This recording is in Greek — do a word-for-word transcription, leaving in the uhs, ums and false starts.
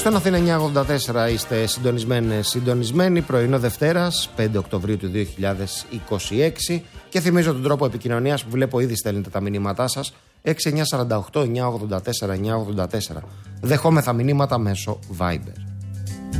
στον Αθήνα εννιακόσια ογδόντα τέσσερα είστε συντονισμένες, συντονισμένοι. Πρωινό Δευτέρας, πέντε Οκτωβρίου του δύο χιλιάδες είκοσι έξι. Και θυμίζω τον τρόπο επικοινωνίας που βλέπω ήδη στέλνετε τα μηνύματά σας. έξι εννιά τέσσερα οκτώ εννιακόσια ογδόντα τέσσερα εννιακόσια ογδόντα τέσσερα. Δεχόμεθα μηνύματα μέσω Viber.